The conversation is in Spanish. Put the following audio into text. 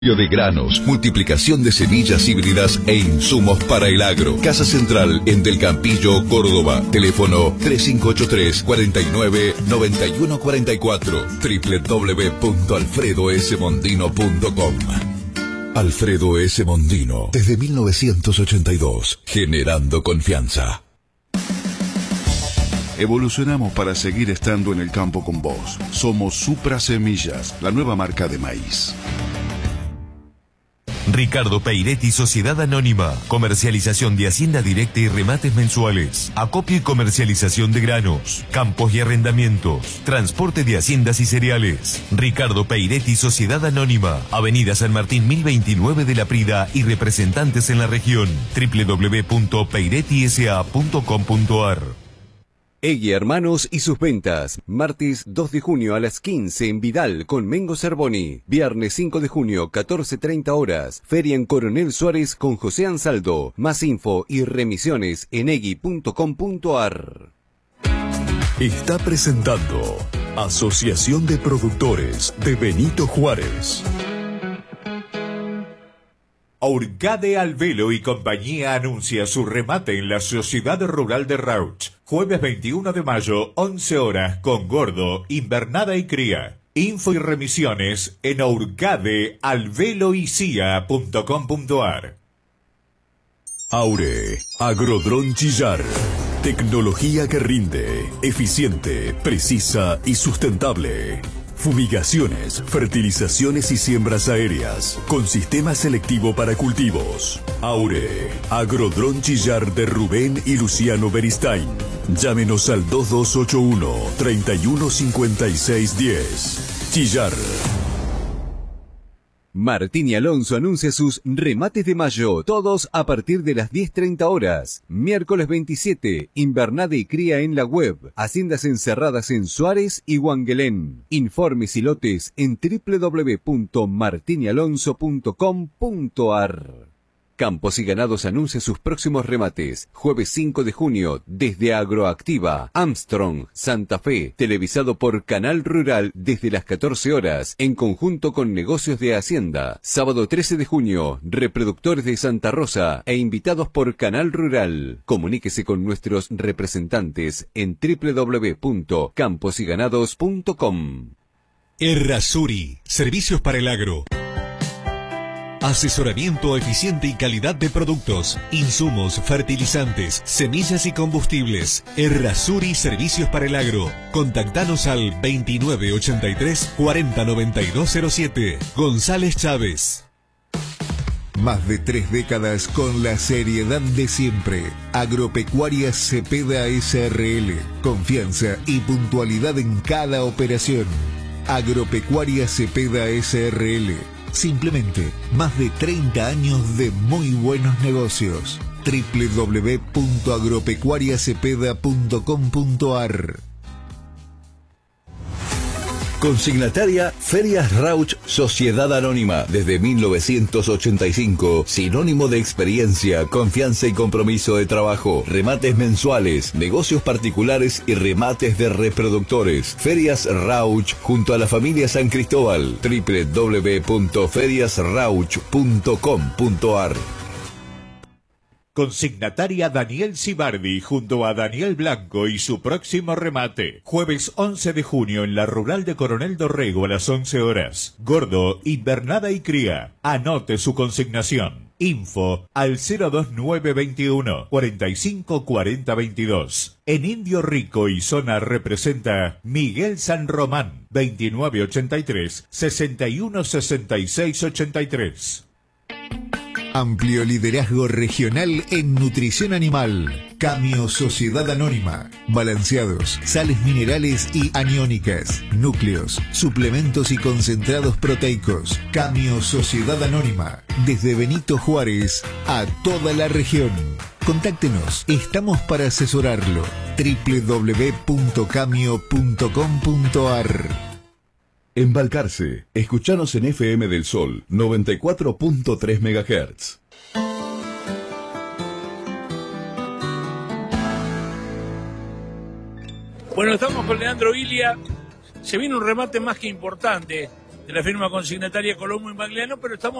De granos, multiplicación de semillas híbridas e insumos para el agro. Casa Central en Del Campillo, Córdoba. Teléfono 3583 49 91 44. www.alfredosmondino.com. Alfredo S. Mondino, desde 1982, generando confianza. Evolucionamos para seguir estando en el campo con vos. Somos Supra Semillas, la nueva marca de maíz. Ricardo Peiretti, Sociedad Anónima. Comercialización de hacienda directa y remates mensuales. Acopio y comercialización de granos, campos y arrendamientos. Transporte de haciendas y cereales. Ricardo Peiretti, Sociedad Anónima. Avenida San Martín 1029 de La Prida y representantes en la región. www.peirettisa.com.ar. Egui Hermanos y sus ventas. Martes 2 de junio a las 15 en Vidal con Mengo Cerboni. Viernes 5 de junio 14:30 horas. Feria en Coronel Suárez con José Ansaldo. Más info y remisiones en egui.com.ar. Está presentando Asociación de Productores de Benito Juárez. Aurcade Alvelo y compañía anuncia su remate en la Sociedad Rural de Rauch. Jueves 21 de mayo, 11 horas, con gordo, invernada y cría. Info y remisiones en aurcadealveloycia.com.ar. Aure, Agrodrón Chillar. Tecnología que rinde, eficiente, precisa y sustentable. Fumigaciones, fertilizaciones y siembras aéreas, con sistema selectivo para cultivos. Aure, Agrodrón Chillar de Rubén y Luciano Beristain. Llámenos al 2281-315610. Chillar. Martín y Alonso anuncia sus remates de mayo, todos a partir de las 10:30 horas. Miércoles 27, invernada y cría en la web. Haciendas encerradas en Suárez y Huanguelén. Informes y lotes en www.martinialonso.com.ar. Campos y Ganados anuncia sus próximos remates. Jueves 5 de junio, desde Agroactiva, Armstrong, Santa Fe, televisado por Canal Rural desde las 14 horas, en conjunto con Negocios de Hacienda. Sábado 13 de junio, reproductores de Santa Rosa e invitados por Canal Rural. Comuníquese con nuestros representantes en www.camposyganados.com. Errázuri, servicios para el agro. Asesoramiento eficiente y calidad de productos, insumos, fertilizantes, semillas y combustibles. Errázuri Servicios para el Agro. Contactanos al 2983 409207. González Chávez. Más de 3 décadas con la seriedad de siempre. Agropecuarias Cepeda SRL. Confianza y puntualidad en cada operación. Agropecuarias Cepeda SRL. Simplemente, más de 30 años de muy buenos negocios. www.agropecuariacepeda.com.ar. Consignataria Ferias Rauch Sociedad Anónima. Desde 1985. Sinónimo de experiencia, confianza y compromiso de trabajo. Remates mensuales, negocios particulares y remates de reproductores. Ferias Rauch junto a la familia San Cristóbal. www.feriasrauch.com.ar. Consignataria Daniel Cibardi junto a Daniel Blanco y su próximo remate. Jueves 11 de junio en la Rural de Coronel Dorrego a las 11 horas. Gordo, invernada y cría. Anote su consignación. Info al 02921 45 40 22. En Indio Rico y zona representa Miguel San Román 2983 61 66 83. Amplio liderazgo regional en nutrición animal. Camio Sociedad Anónima. Balanceados, sales minerales y aniónicas, núcleos, suplementos y concentrados proteicos. Camio Sociedad Anónima. Desde Benito Juárez a toda la región. Contáctenos, estamos para asesorarlo. www.camio.com.ar. En Balcarce, escuchanos en FM del Sol 94.3 MHz. Bueno, estamos con Leandro Ilia. Se viene un remate más que importante. de la firma consignataria Colombo y Magliano, pero estamos